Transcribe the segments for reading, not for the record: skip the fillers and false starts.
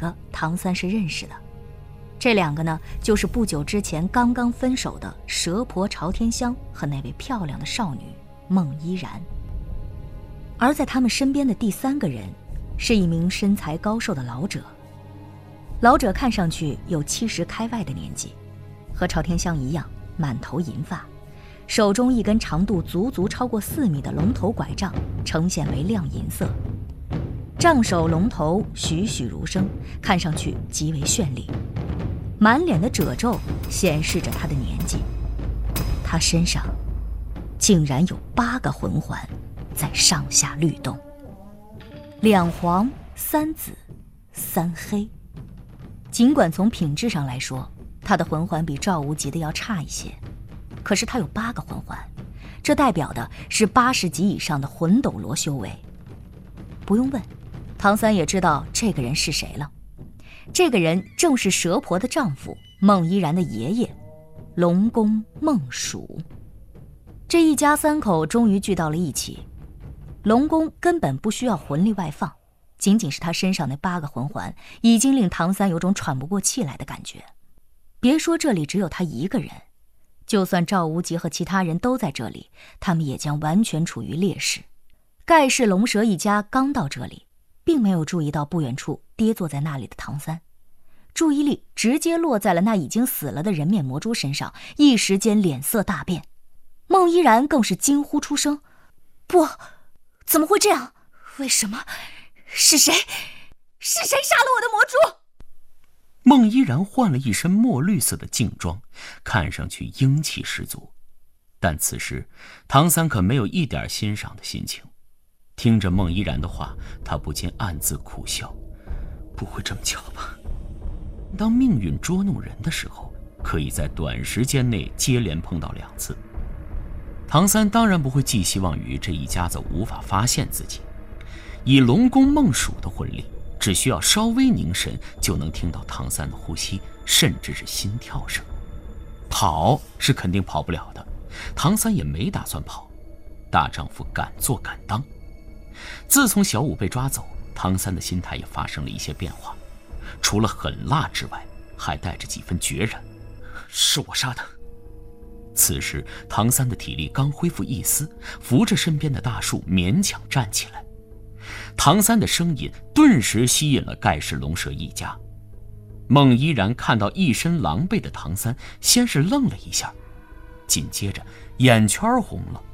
个唐三是认识的，这2个呢，就是不久之前刚刚分手的蛇婆朝天香和那位漂亮的少女孟依然。而在他们身边的第3个人，是一名身材高瘦的老者。老者看上去有70开外的年纪，和朝天香一样，满头银发，手中一根长度足超过4米的龙头拐杖，呈现为亮银色。杖首龙头栩栩如生，看上去极为绚丽。满脸的褶皱显示着他的年纪。他身上竟然有8个魂环在上下律动，2黄3紫3黑。尽管从品质上来说，他的魂环比赵无极的要差一些，可是他有8个魂环，这代表的是80级以上的魂斗罗修为。不用问，唐三也知道这个人是谁了。这个人正是蛇婆的丈夫孟依然的爷爷龙宫孟蜀。这一家3口终于聚到了一起。龙宫根本不需要魂力外放，仅仅是他身上那8个魂环已经令唐三有种喘不过气来的感觉。别说这里只有他一个人，就算赵无极和其他人都在这里，他们也将完全处于劣势。盖世龙蛇一家刚到这里，并没有注意到不远处跌坐在那里的唐三，注意力直接落在了那已经死了的人面魔蛛身上，一时间脸色大变。孟依然更是惊呼出声：不，怎么会这样？为什么？是谁杀了我的魔蛛？ 孟依然换了一身墨绿色的劲装，看上去英气十足。但此时唐三可没有一点欣赏的心情。听着孟依然的话，他不禁暗自苦笑，不会这么巧吧？当命运捉弄人的时候，可以在短时间内接连碰到2次。唐三当然不会寄希望于这一家子无法发现自己。以龙宫孟蜀的魂力，只需要稍微凝神，就能听到唐三的呼吸，甚至是心跳声。跑是肯定跑不了的，唐三也没打算跑。大丈夫敢做敢当。自从小五被抓走，唐三的心态也发生了一些变化，除了狠辣之外，还带着几分决然。是我杀的。此时唐三的体力刚恢复一丝，扶着身边的大树勉强站起来。唐三的声音顿时吸引了盖世龙蛇一家。孟依然看到一身狼狈的唐三，先是愣了一下，紧接着眼圈红了。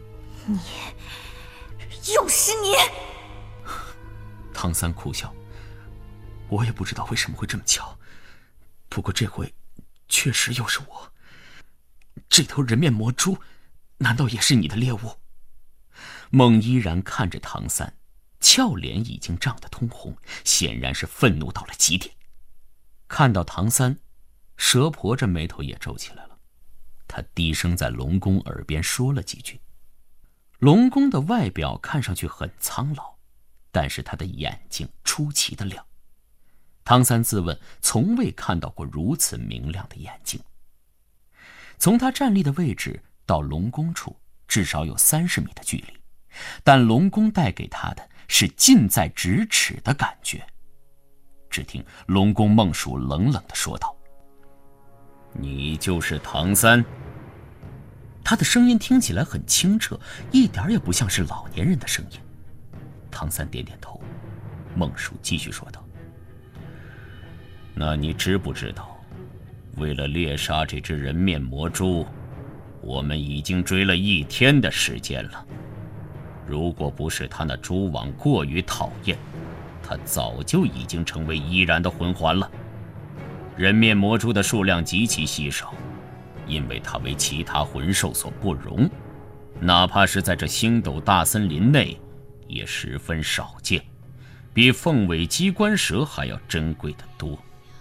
又是你！ 唐三苦笑，我也不知道为什么会这么巧，不过这回确实又是我。这头人面魔蛛难道也是你的猎物？孟依然看着唐三，俏脸已经涨得通红，显然是愤怒到了极点。看到唐三，蛇婆这眉头也皱起来了。他低声在龙宫耳边说了几句。龙宫的外表看上去很苍老，但是他的眼睛出奇的亮。唐三自问从未看到过如此明亮的眼睛。从他站立的位置到龙宫处至少有30米的距离，但龙宫带给他的是近在咫尺的感觉。只听龙宫孟蜀冷冷地说道：你就是唐三？他的声音听起来很清澈，一点也不像是老年人的声音。唐三点点头。孟蜀继续说道：那你知不知道，为了猎杀这只人面魔蛛，我们已经追了1天的时间了。如果不是他那蛛网过于讨厌，他早就已经成为依然的魂环了。人面魔蛛的数量极其稀少，因为它为其他魂兽所不容，哪怕是在这星斗大森林内也十分少见，比凤尾鸡冠蛇还要珍贵的多。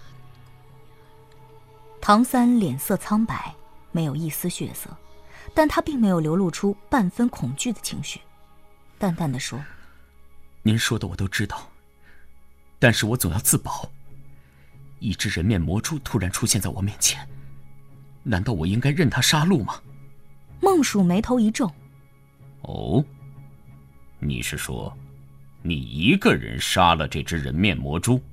唐三脸色苍白，没有一丝血色，但他并没有流露出半分恐惧的情绪，淡淡地说： 您说的我都知道，但是我总要自保。一只人面魔蛛突然出现在我面前，难道我应该任它杀戮吗？ 孟蜀眉头一皱： 哦，你是说你一个人杀了这只人面魔蛛？